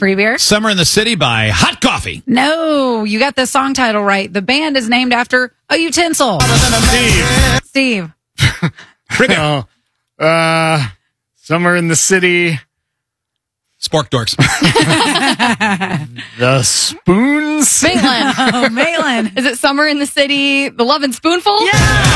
Free beer? Summer in the City by Hot Coffee. No, you got the song title right. The band is named after a utensil. Steve. Free beer. Summer in the City. Spork Dorks. The Spoons. Maitland. Oh, Malin. Is it Summer in the City, The Lovin' Spoonful? Yeah!